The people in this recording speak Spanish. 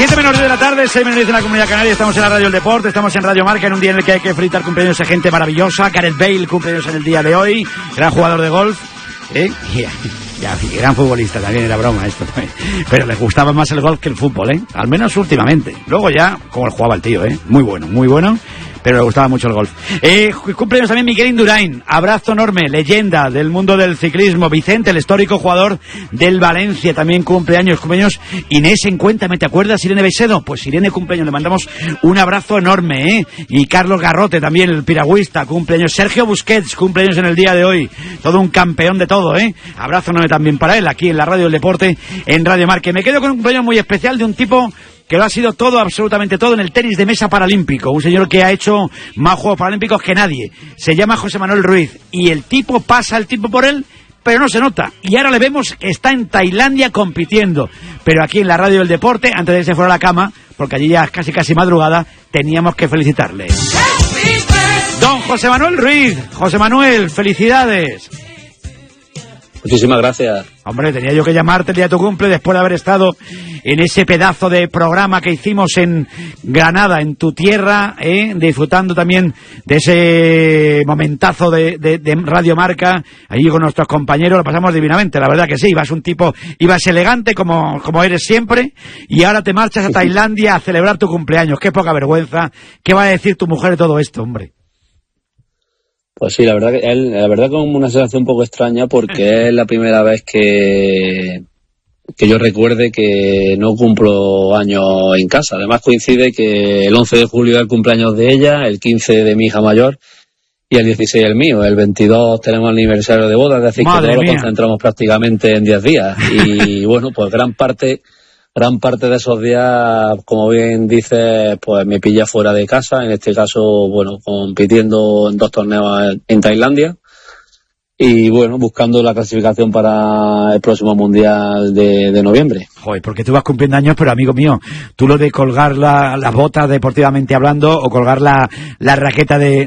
7:10 de la tarde, 6:10 en la Comunidad Canaria. Estamos en la Radio del Deporte, estamos en Radio Marca, en un día en el que hay que felicitar cumpleaños a gente maravillosa. Gareth Bale, cumpleaños en el día de hoy, gran jugador de golf, ya, gran futbolista, también era broma esto, pero le gustaba más el golf que el fútbol, al menos últimamente. Luego ya, como él jugaba el tío, muy bueno, pero le gustaba mucho el golf. Cumpleaños también Miguel Indurain, abrazo enorme, leyenda del mundo del ciclismo. Vicente, el histórico jugador del Valencia, también cumpleaños. Inés en Cuéntame, ¿te acuerdas? Irene Beisedo, pues Irene cumpleaños, le mandamos un abrazo enorme, Y Carlos Garrote también, el piragüista, cumpleaños. Sergio Busquets, cumpleaños en el día de hoy, todo un campeón de todo, Abrazo enorme también para él, aquí en la Radio del Deporte, en Radio Marca. Me quedo con un cumpleaños muy especial de un tipo que lo ha sido todo, absolutamente todo, en el tenis de mesa paralímpico. Un señor que ha hecho más Juegos Paralímpicos que nadie. Se llama José Manuel Ruiz. Y el tipo pasa el tiempo por él, pero no se nota. Y ahora le vemos que está en Tailandia compitiendo. Pero aquí en la Radio del Deporte, antes de que se fuera a la cama, porque allí ya es casi madrugada, teníamos que felicitarle. Don José Manuel Ruiz. José Manuel, felicidades. Muchísimas gracias. Hombre, tenía yo que llamarte el día de tu cumple después de haber estado en ese pedazo de programa que hicimos en Granada, en tu tierra, disfrutando también de ese momentazo de Radio Marca, allí con nuestros compañeros, lo pasamos divinamente, la verdad que sí, ibas elegante como eres siempre, y ahora te marchas a Tailandia a celebrar tu cumpleaños. Qué poca vergüenza. ¿Qué va a decir tu mujer de todo esto, hombre? Pues sí, la verdad como una sensación un poco extraña, porque es la primera vez que yo recuerde que no cumplo años en casa. Además coincide que el 11 de julio es el cumpleaños de ella, el 15 de mi hija mayor y el 16 el mío. El 22 tenemos el aniversario de boda, es decir, que todos lo concentramos prácticamente en 10 días. Y bueno, pues gran parte de esos días, como bien dices, pues me pilla fuera de casa, en este caso, bueno, compitiendo en 2 torneos en Tailandia y bueno, buscando la clasificación para el próximo Mundial de noviembre. Joder, porque tú vas cumpliendo años, pero amigo mío, tú lo de colgar las botas deportivamente hablando o colgar la raqueta de